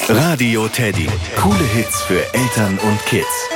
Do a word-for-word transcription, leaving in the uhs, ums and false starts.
Radio Teddy. Coole Hits für Eltern und Kids.